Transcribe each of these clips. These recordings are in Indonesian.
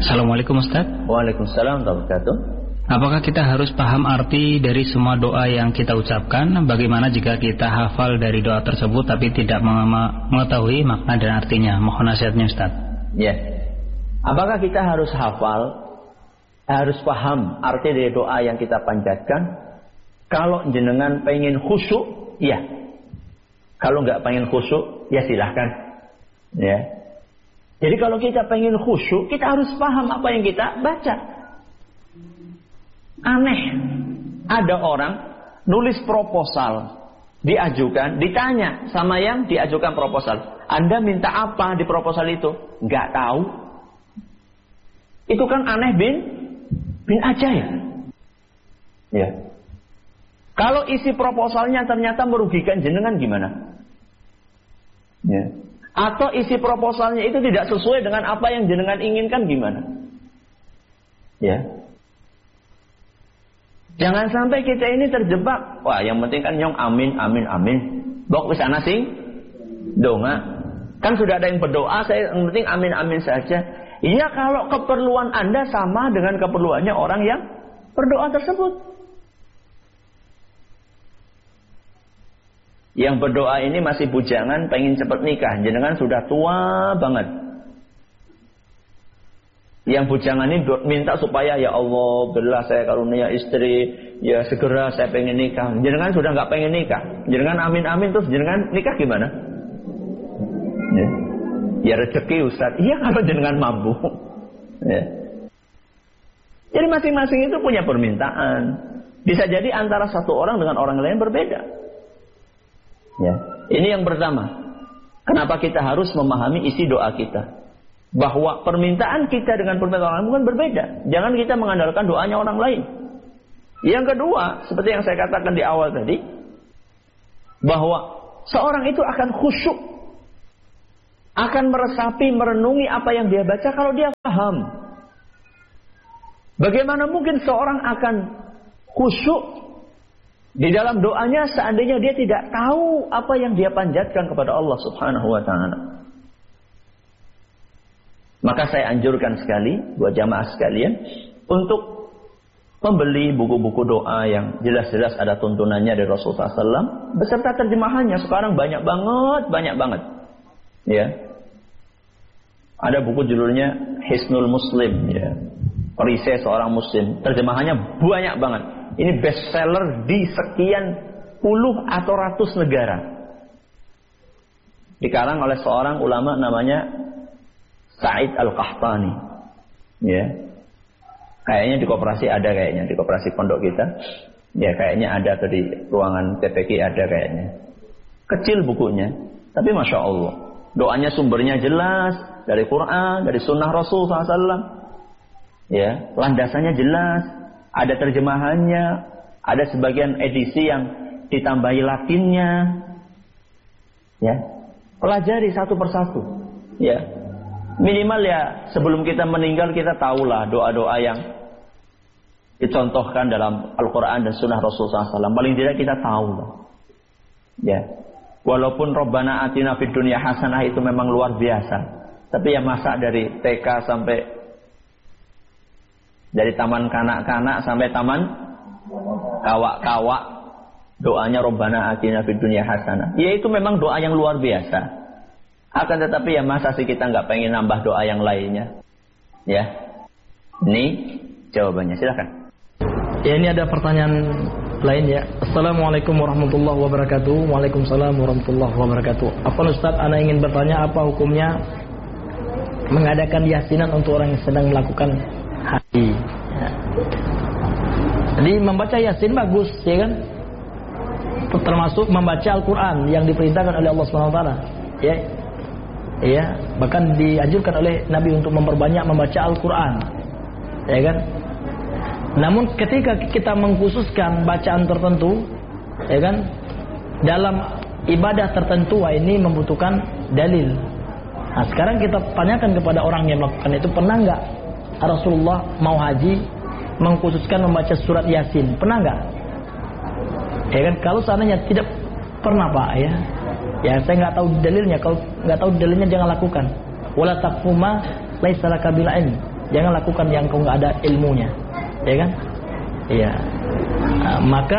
Assalamualaikum Ustaz. Waalaikumsalam warahmatullahi wabarakatuh. Apakah kita harus paham arti dari semua doa yang kita ucapkan? Bagaimana jika kita hafal dari doa tersebut tapi tidak mengetahui makna dan artinya? Mohon nasihatnya Ustaz. Ya. Apakah kita harus hafal, harus paham arti dari doa yang kita panjatkan? Kalau jenengan pengen khusyuk, ya. Kalau nggak pengen khusyuk, ya silahkan. Ya. Jadi kalau kita pengen khusyuk, kita harus paham apa yang kita baca. Aneh, ada orang nulis proposal, diajukan, ditanya sama yang diajukan proposal, Anda minta apa di proposal itu? Nggak tahu. Itu kan aneh bin ajaib. Ya. Kalau isi proposalnya ternyata merugikan jenengan gimana? Ya. Atau isi proposalnya itu tidak sesuai dengan apa yang jenengan inginkan gimana? Ya. Jangan sampai kita ini terjebak. Wah, yang penting kan nyong amin, amin, amin. Bok ke sana sing donga. Kan sudah ada yang berdoa, saya yang penting amin, amin saja. Iya, kalau keperluan Anda sama dengan keperluannya orang yang berdoa tersebut. Yang berdoa ini masih bujangan, pengen cepat nikah. Jenengan sudah tua banget. Yang bujangan ini minta supaya ya Allah berilah saya karunia istri, ya segera saya pengen nikah. Jenengan sudah nggak pengen nikah, jenengan amin amin terus jenengan nikah gimana? Ya rezeki Ustaz. Iya kalau jenengan mampu. Ya. Jadi masing-masing itu punya permintaan. Bisa jadi antara satu orang dengan orang lain berbeda. Ya. Ini yang pertama. Kenapa kita harus memahami isi doa kita? Bahwa permintaan kita dengan permintaan orang lain bukan berbeda. Jangan kita mengandalkan doanya orang lain. Yang kedua, seperti yang saya katakan di awal tadi, bahwa seorang itu akan khusyuk, akan meresapi, merenungi apa yang dia baca kalau dia paham. Bagaimana mungkin seorang akan khusyuk di dalam doanya seandainya dia tidak tahu apa yang dia panjatkan kepada Allah Subhanahu wa ta'ala. Maka saya anjurkan sekali buat jamaah sekalian untuk membeli buku-buku doa yang jelas-jelas ada tuntunannya dari Rasulullah SAW beserta terjemahannya. Sekarang banyak banget. Ya, ada buku judulnya Hisnul Muslim, ya, perisai seorang Muslim. Terjemahannya banyak banget. Ini bestseller di sekian puluh atau ratus negara. Dikarang oleh seorang ulama namanya Sa'id Al-Qahtani. Ya. Kayaknya di koperasi ada kayaknya, di koperasi pondok kita. Ya, kayaknya ada atau di ruangan TPQ ada kayaknya. Kecil bukunya, tapi Masya Allah. Doanya sumbernya jelas, dari Quran, dari sunnah Rasul SAW. Ya, landasannya jelas, ada terjemahannya, ada sebagian edisi yang ditambahi latinnya. Ya. Pelajari satu persatu. Ya. Minimal ya sebelum kita meninggal kita tahulah doa-doa yang dicontohkan dalam Al-Quran dan Sunnah Rasulullah SAW. Paling tidak kita tahulah. Ya, walaupun Rabbana atina fid dunya hasanah itu memang luar biasa. Tapi ya masa dari TK sampai dari taman kanak-kanak sampai taman kawak-kawak doanya Rabbana atina fid dunya hasanah. Ya itu memang doa yang luar biasa. Akan tetapi ya masa sih kita nggak pengen nambah doa yang lainnya? Ya, ini jawabannya. Silakan. Ya, ini ada pertanyaan lain ya. Assalamualaikum warahmatullahi wabarakatuh. Waalaikumsalam warahmatullahi wabarakatuh. Apa Ustaz, ana ingin bertanya apa hukumnya mengadakan yasinan untuk orang yang sedang melakukan haji? Ya. Jadi membaca yasin bagus, ya kan? Termasuk membaca Al-Quran yang diperintahkan oleh Allah SWT. Ya. Ya, bahkan dianjurkan oleh Nabi untuk memperbanyak membaca Al-Quran, ya kan? Namun ketika kita mengkhususkan bacaan tertentu, ya kan, dalam ibadah tertentu, ini membutuhkan dalil. Nah, sekarang kita tanyakan kepada orang yang melakukan itu, pernah nggak Rasulullah mau haji mengkhususkan membaca surat Yasin? Pernah nggak? Ya kan? Kalau seandainya tidak pernah Pak, ya saya nggak tahu dalilnya. Kalau nggak tahu dalilnya jangan lakukan. Wala taqfu ma laisa laka bil ilm. jangan lakukan yang kau nggak ada ilmunya, ya kan? Iya. Maka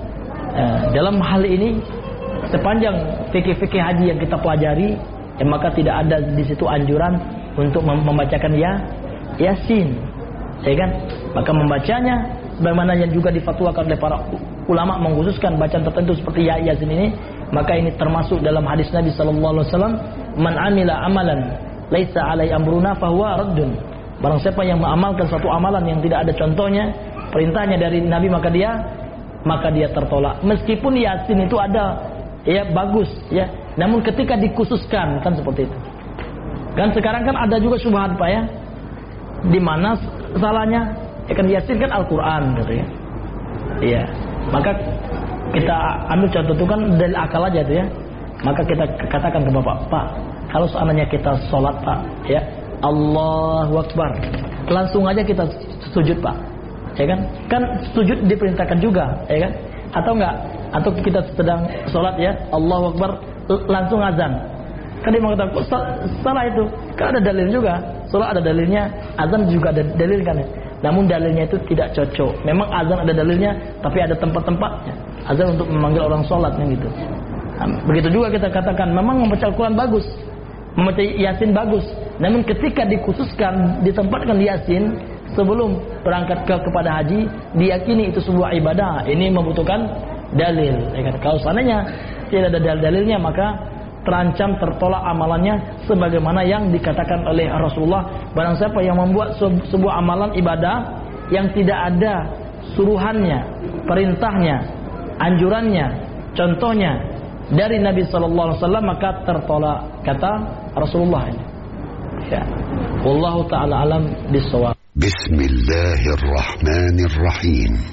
dalam hal ini sepanjang fikih-fikih haji yang kita pelajari, maka tidak ada di situ anjuran untuk membacakan Yasin, ya kan? Maka membacanya bagaimana yang juga difatwakan oleh para ulama mengkhususkan bacaan tertentu seperti Yasin ini, maka ini termasuk dalam hadis Nabi sallallahu alaihi wasallam, "Man 'amila amalan laisa 'alai amruna fahuwa raddun." Barang siapa yang mengamalkan suatu amalan yang tidak ada contohnya, perintahnya dari Nabi, maka dia tertolak. Meskipun Yasin itu ada bagus ya, namun ketika dikhususkan kan seperti itu. Kan sekarang kan ada juga syubhat Pak ya. Di mana salahnya? Kan Yasin kan Al-Qur'an gitu ya. Iya. Maka kita ambil contoh itu kan dari akal aja tuh ya. Maka kita katakan ke Bapak, "Pak, kalau seandainya kita sholat Pak, ya, Allahu Akbar, langsung aja kita sujud Pak, ya kan? Kan sujud diperintahkan juga, ya kan? Atau enggak? Atau kita sedang sholat ya, Allahu Akbar, langsung azan. Kan dia mengatakan, salah itu. Kan ada dalil juga. Sholat ada dalilnya, azan juga ada dalil kan ya. Namun dalilnya itu tidak cocok. Memang azan ada dalilnya, tapi ada tempat-tempatnya. Azan untuk memanggil orang sholatnya gitu. Nah, begitu juga kita katakan, memang membaca Al-Quran bagus, membaca Yasin bagus. Namun ketika dikhususkan, ditempatkan Yasin sebelum berangkat kepada haji, diyakini itu sebuah ibadah. Ini membutuhkan dalil. Ya kan? Kalau seandainya tidak ada dalilnya, maka terancam tertolak amalannya sebagaimana yang dikatakan oleh Rasulullah, barang siapa yang membuat sebuah amalan ibadah yang tidak ada suruhannya, perintahnya, anjurannya, contohnya dari Nabi sallallahu alaihi wasallam, maka tertolak, kata Rasulullah ini. Ya. Wallahu taala alam bissawab. Bismillahirrahmanirrahim.